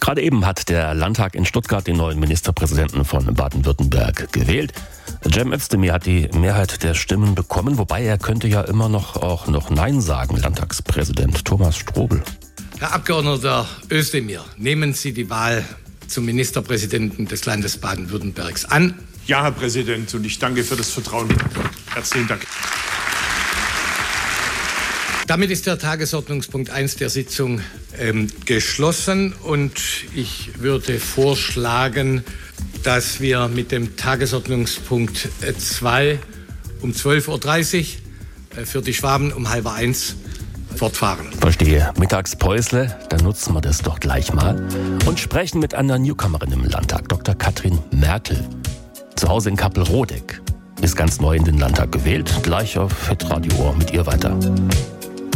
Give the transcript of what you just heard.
Gerade eben hat der Landtag in Stuttgart den neuen Ministerpräsidenten von Baden-Württemberg gewählt. Cem Özdemir hat die Mehrheit der Stimmen bekommen, wobei er könnte ja immer noch Nein sagen, Landtagspräsident Thomas Strobel. Herr Abgeordneter Özdemir, nehmen Sie die Wahl zum Ministerpräsidenten des Landes Baden-Württembergs an? Ja, Herr Präsident, und ich danke für das Vertrauen. Herzlichen Dank. Damit ist der Tagesordnungspunkt 1 der Sitzung geschlossen und ich würde vorschlagen, dass wir mit dem Tagesordnungspunkt 2 um 12.30 Uhr für die Schwaben um 12:30 fortfahren. Verstehe. Mittagspäusle, dann nutzen wir das doch gleich mal und sprechen mit einer Newcomerin im Landtag, Dr. Katrin Merkel. Zu Hause in Kappelrodeck. Ist ganz neu in den Landtag gewählt. Gleich auf Hitradio Ohr mit ihr weiter.